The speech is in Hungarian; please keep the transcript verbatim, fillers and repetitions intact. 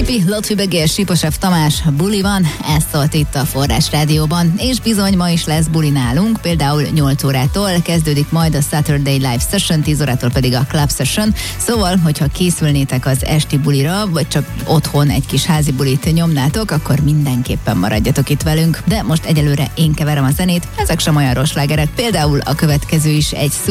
Löpi, Lotfi Begér, Siposev Tamás, buli van, ez szólt itt a Forrás Rádióban, és bizony ma is lesz buli nálunk, például nyolc órától kezdődik majd a Saturday Live Session, tíz órától pedig a Club Session, szóval, hogyha készülnétek az esti bulira, vagy csak otthon egy kis házi bulit nyomnátok, akkor mindenképpen maradjatok itt velünk, de most egyelőre én keverem a zenét, ezek sem olyan rossz slágerek, például a következő is egy